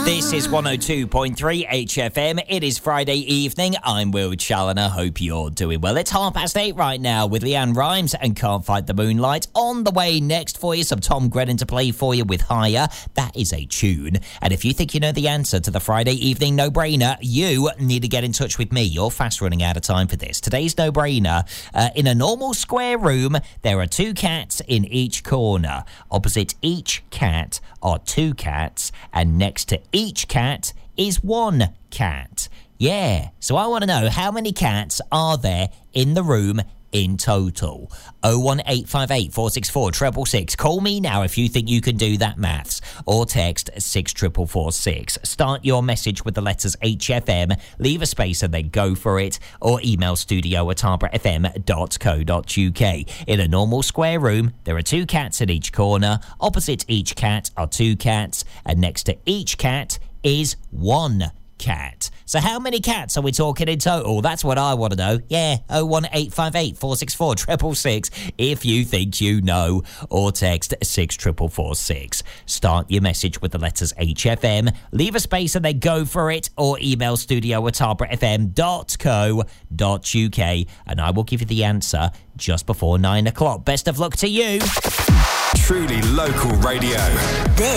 This is 102.3 HFM. It is Friday evening. I'm Will Challoner. Hope you're doing well. It's 8:30 right now with Leanne Rimes and Can't Fight the Moonlight. On the way next for you, some Tom Grennan to play for you with Higher. That is a tune. And if you think you know the answer to the Friday evening no-brainer, you need to get in touch with me. You're fast running out of time for this. Today's no-brainer. In a normal square room, there are two cats in each corner. Opposite each cat are two cats, and next to each cat is one cat. Yeah, so I want to know, how many cats are there in the room in total? 01858 464 666. Call me now if you think you can do that maths, or text 64446. Start your message with the letters HFM, leave a space and then go for it, or email studio@harbourfm.co.uk. In a normal square room, there are two cats in each corner. Opposite each cat are two cats, and next to each cat is one cat. So how many cats are we talking in total? That's what I want to know. Yeah, 01858 464 666 if you think you know, or text 64446. Start your message with the letters HFM, leave a space and then go for it, or email studio@harbourfm.co.uk and I will give you the answer just before 9 o'clock. Best of luck to you. Truly local radio. This